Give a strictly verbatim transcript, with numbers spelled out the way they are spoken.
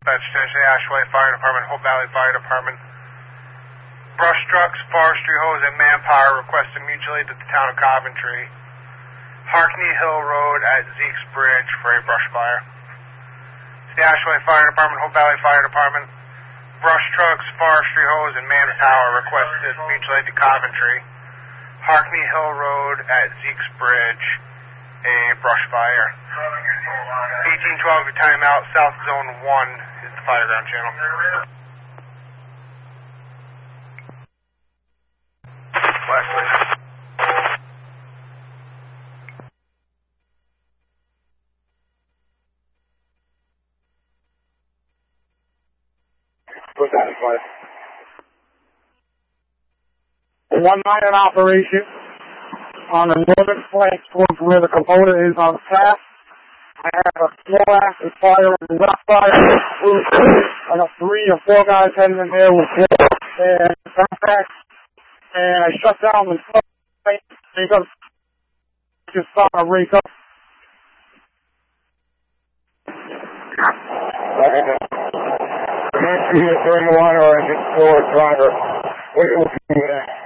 That's Tennessee Ashway Fire Department, Hope Valley Fire Department. Brush trucks, forestry hose, and manpower requested mutually to the town of Coventry. Harkney Hill Road at Zeke's Bridge for a brush fire. The Ashway Fire Department, Hope Valley Fire Department. Brush trucks, forestry hose, and manpower requested mutually to Coventry. Harkney Hill Road at Zeke's Bridge, a brush fire. eighteen twelve, your timeout, South Zone one is the fireground channel. Last please. Put that in place. One night in operation on the northern flank towards where the component is on the path. I have a small active fire on the left side. I got three or four guys heading in there with water and contacts. And I shut down the flank. They got just saw a rake up. Next to you, turn the water or is it for driver? What do you do with that?